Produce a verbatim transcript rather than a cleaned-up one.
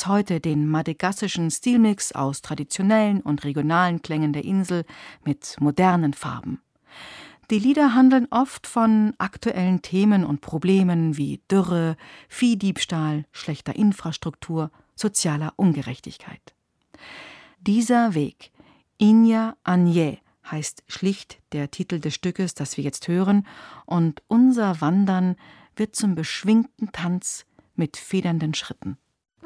bis heute den madagassischen Stilmix aus traditionellen und regionalen Klängen der Insel mit modernen Farben. Die Lieder handeln oft von aktuellen Themen und Problemen wie Dürre, Viehdiebstahl, schlechter Infrastruktur, sozialer Ungerechtigkeit. Dieser Weg, Inya Anye, heißt schlicht der Titel des Stückes, das wir jetzt hören, und unser Wandern wird zum beschwingten Tanz mit federnden Schritten.